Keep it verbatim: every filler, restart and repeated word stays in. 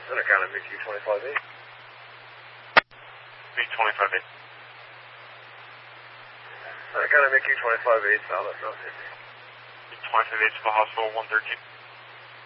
Center County, M Q twenty-five eight. M Q twenty-five eight. Center County, M Q twenty-five eight, solid, no fifty. twenty-five eight to the hospital, one thirteen.